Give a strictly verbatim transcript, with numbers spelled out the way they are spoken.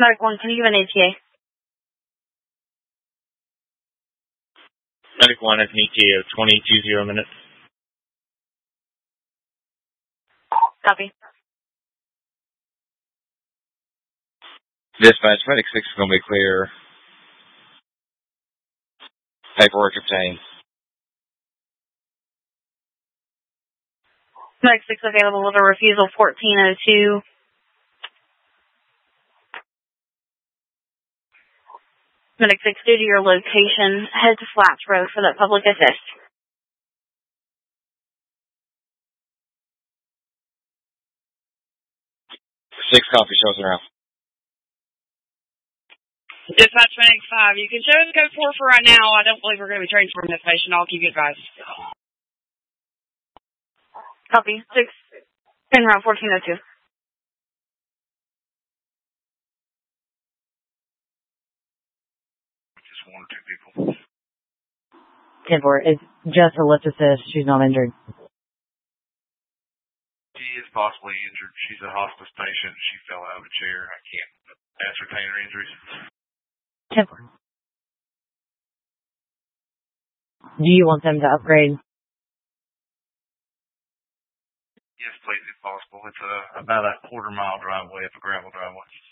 Medic one, can you give an A T A? Medic one has an E T A of twenty-two zero minutes. Copy. Dispatch, Medic six is going to be clear. Paperwork obtained. Medic six available with a refusal fourteen oh two. Medic six, due to your location, head to Flats Road for that public assist. Six coffee shows around. Dispatch Medic five, you can show us code four for right now. I don't believe we're going to be transferring this patient. I'll keep you advised. Copy. six, en route fourteen oh two. Just one or two people. ten four, it's just a lift assist. She's not injured. She is possibly injured. She's a hospice patient. She fell out of a chair. I can't ascertain her injuries. ten four. Do you want them to upgrade? Yes, please, if possible. It's a, about a quarter mile driveway up a gravel driveway.